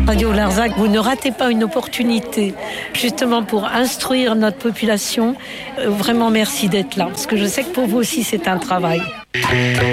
Radio Larzac, vous ne ratez pas une opportunité justement pour instruire notre population. Vraiment merci d'être là, parce que je sais que pour vous aussi c'est un travail.